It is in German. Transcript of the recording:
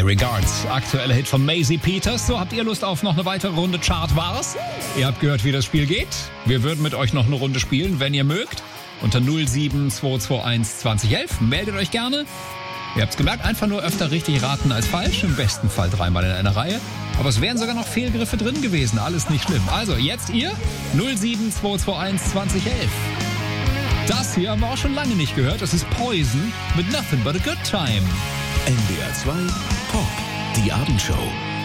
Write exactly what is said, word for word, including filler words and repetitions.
Regards, aktueller Hit von Maisie Peters. So, habt ihr Lust auf noch eine weitere Runde Chart war's? Ihr habt gehört, wie das Spiel geht. Wir würden mit euch noch eine Runde spielen, wenn ihr mögt. Unter null sieben zwei zwei eins zwanzig elf. Meldet euch gerne. Ihr habt's gemerkt, einfach nur öfter richtig raten als falsch. Im besten Fall dreimal in einer Reihe. Aber es wären sogar noch Fehlgriffe drin gewesen. Alles nicht schlimm. Also, jetzt ihr null sieben zwei zwei eins zwanzig elf. Das hier haben wir auch schon lange nicht gehört. Das ist Poison mit Nothing But a Good Time. N D R zwei Pop, die Abendshow.